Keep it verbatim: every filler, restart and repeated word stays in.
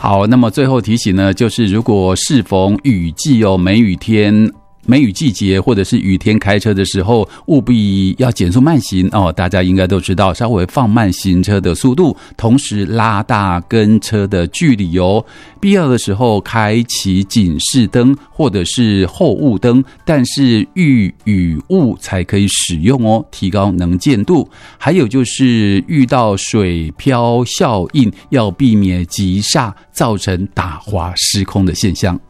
好，那么最后提醒呢，就是如果适逢雨季哦，梅雨天。梅雨季节或者是雨天开车的时候，务必要减速慢行哦。大家应该都知道，稍微放慢行车的速度，同时拉大跟车的距离哦。必要的时候开启警示灯或者是后雾灯，但是遇雨雾才可以使用哦，提高能见度。还有就是遇到水漂效应，要避免急刹造成打滑失控的现象。